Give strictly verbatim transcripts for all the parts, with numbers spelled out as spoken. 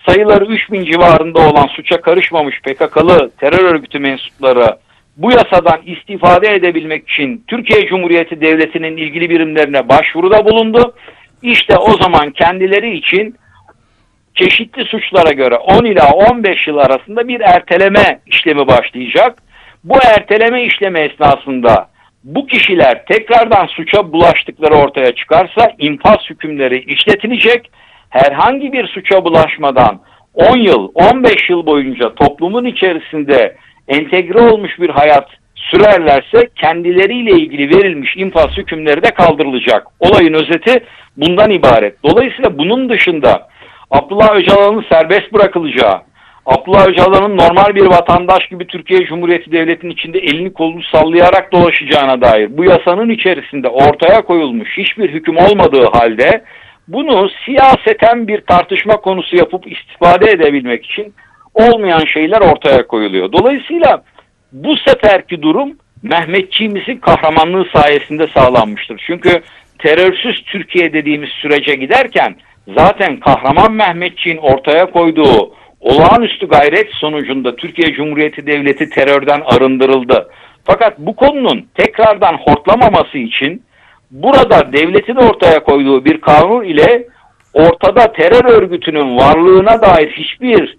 sayıları üç bin civarında olan suça karışmamış P K K'lı terör örgütü mensupları bu yasadan istifade edebilmek için Türkiye Cumhuriyeti Devleti'nin ilgili birimlerine başvuruda bulundu. İşte o zaman kendileri için çeşitli suçlara göre on ila on beş yıl arasında bir erteleme işlemi başlayacak. Bu erteleme işlemi esnasında bu kişiler tekrardan suça bulaştıkları ortaya çıkarsa infaz hükümleri işletilecek. Herhangi bir suça bulaşmadan on yıl, on beş yıl boyunca toplumun içerisinde entegre olmuş bir hayat sürerlerse kendileriyle ilgili verilmiş infaz hükümleri de kaldırılacak. Olayın özeti bundan ibaret. Dolayısıyla bunun dışında Abdullah Öcalan'ın serbest bırakılacağı, Abdullah Öcalan'ın normal bir vatandaş gibi Türkiye Cumhuriyeti Devleti'nin içinde elini kolunu sallayarak dolaşacağına dair bu yasanın içerisinde ortaya koyulmuş hiçbir hüküm olmadığı halde bunu siyaseten bir tartışma konusu yapıp istifade edebilmek için olmayan şeyler ortaya koyuluyor. Dolayısıyla bu seferki durum Mehmetçiğimizin kahramanlığı sayesinde sağlanmıştır. Çünkü terörsüz Türkiye dediğimiz sürece giderken zaten kahraman Mehmetçiğin ortaya koyduğu olağanüstü gayret sonucunda Türkiye Cumhuriyeti Devleti terörden arındırıldı. Fakat bu konunun tekrardan hortlamaması için burada devletin ortaya koyduğu bir kanun ile ortada terör örgütünün varlığına dair hiçbir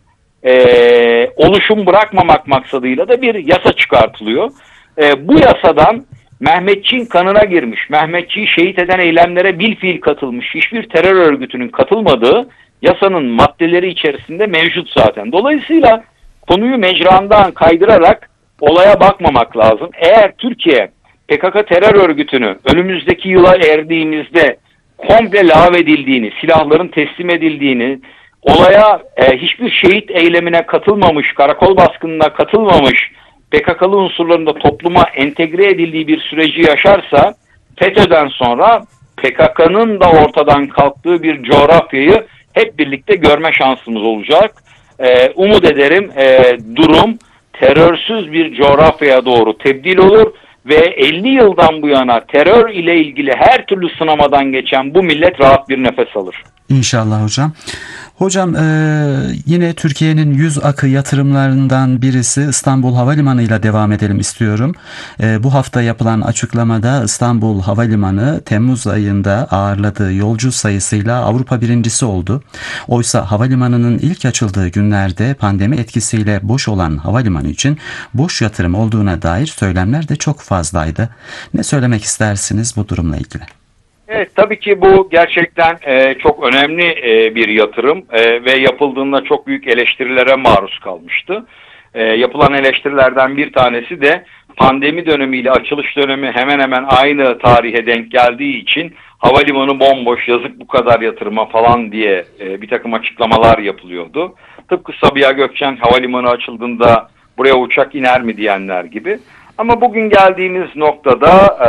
e, oluşum bırakmamak maksadıyla da bir yasa çıkartılıyor. E, bu yasadan Mehmetçiğin kanına girmiş, Mehmetçiği şehit eden eylemlere bilfiil katılmış hiçbir terör örgütünün katılmadığı yasanın maddeleri içerisinde mevcut zaten. Dolayısıyla konuyu mecrandan kaydırarak olaya bakmamak lazım. Eğer Türkiye P K K terör örgütünü önümüzdeki yıla erdiğimizde komple lağvedildiğini, silahların teslim edildiğini, olaya e, hiçbir şehit eylemine katılmamış, karakol baskınına katılmamış P K K'lı unsurların da topluma entegre edildiği bir süreci yaşarsa FETÖ'den sonra P K K'nın da ortadan kalktığı bir coğrafyayı hep birlikte görme şansımız olacak. Ee, umut ederim e, durum terörsüz bir coğrafyaya doğru tebdil olur ve elli yıldan bu yana terör ile ilgili her türlü sınamadan geçen bu millet rahat bir nefes alır. İnşallah hocam. Hocam e, yine Türkiye'nin yüz akı yatırımlarından birisi İstanbul Havalimanı ile devam edelim istiyorum. E, bu hafta yapılan açıklamada İstanbul Havalimanı Temmuz ayında ağırladığı yolcu sayısıyla Avrupa birincisi oldu. Oysa havalimanının ilk açıldığı günlerde pandemi etkisiyle boş olan havalimanı için boş yatırım olduğuna dair söylemler de çok fazlaydı. Ne söylemek istersiniz bu durumla ilgili? Evet, tabii ki bu gerçekten e, çok önemli e, bir yatırım e, ve yapıldığında çok büyük eleştirilere maruz kalmıştı. E, yapılan eleştirilerden bir tanesi de pandemi dönemiyle açılış dönemi hemen hemen aynı tarihe denk geldiği için havalimanı bomboş, yazık bu kadar yatırıma falan diye e, bir takım açıklamalar yapılıyordu. Tıpkı Sabiha Gökçen havalimanı açıldığında buraya uçak iner mi diyenler gibi. Ama bugün geldiğimiz noktada e,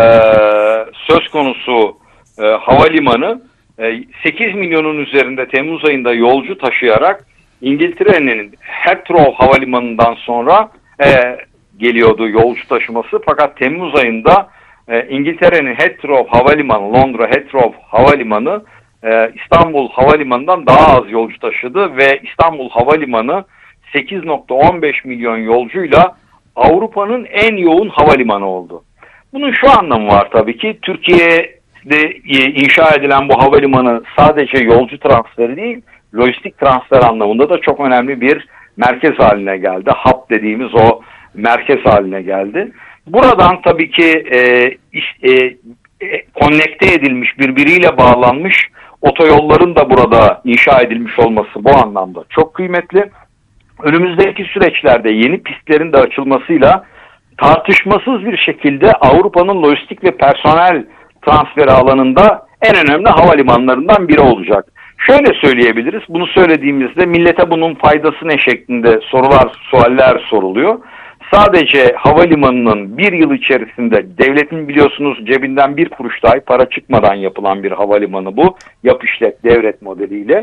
söz konusu E, havalimanı e, sekiz milyonun üzerinde Temmuz ayında yolcu taşıyarak İngiltere'nin Heathrow havalimanından sonra e, geliyordu yolcu taşıması. Fakat Temmuz ayında e, İngiltere'nin Heathrow havalimanı, Londra Heathrow havalimanı e, İstanbul havalimanından daha az yolcu taşıdı ve İstanbul havalimanı sekiz nokta on beş milyon yolcuyla Avrupa'nın en yoğun havalimanı oldu. Bunun şu anlamı var tabii ki, Türkiye de inşa edilen bu havalimanı sadece yolcu transferi değil, lojistik transfer anlamında da çok önemli bir merkez haline geldi. Hub dediğimiz o merkez haline geldi. Buradan tabii ki e, iş, e, e, konnekte edilmiş, birbiriyle bağlanmış otoyolların da burada inşa edilmiş olması bu anlamda çok kıymetli. Önümüzdeki süreçlerde yeni pistlerin de açılmasıyla tartışmasız bir şekilde Avrupa'nın lojistik ve personel transferi alanında en önemli havalimanlarından biri olacak. Şöyle söyleyebiliriz, bunu söylediğimizde millete bunun faydası ne şeklinde sorular, sualler soruluyor. Sadece havalimanının bir yıl içerisinde devletin biliyorsunuz cebinden bir kuruş dahi para çıkmadan yapılan bir havalimanı bu. Yap işlet devret modeliyle.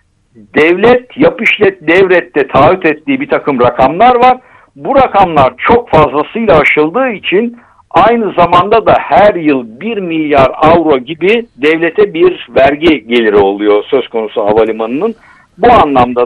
Devlet yap işlet devrette taahhüt ettiği bir takım rakamlar var. Bu rakamlar çok fazlasıyla aşıldığı için aynı zamanda da her yıl bir milyar avro gibi devlete bir vergi geliri oluyor söz konusu havalimanının. Bu anlamda